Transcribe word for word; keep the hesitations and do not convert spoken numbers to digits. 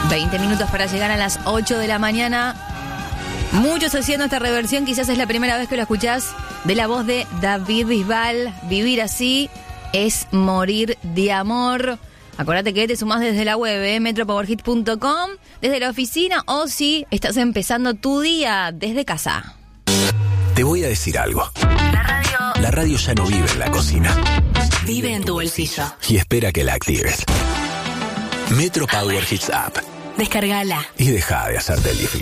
veinte minutos para llegar a las ocho de la mañana. Muchos haciendo esta reversión, quizás es la primera vez que lo escuchás, de la voz de David Bisbal. Vivir así es morir de amor. Acordate que te sumás desde la web, eh, metro power hit punto com, desde la oficina, o si estás empezando tu día desde casa. Te voy a decir algo. La radio... La radio ya no vive en la cocina. Vive en tu bolsillo. Y espera que la actives. Metro Power Hits App. Descárgala. Y deja de hacerte el difícil.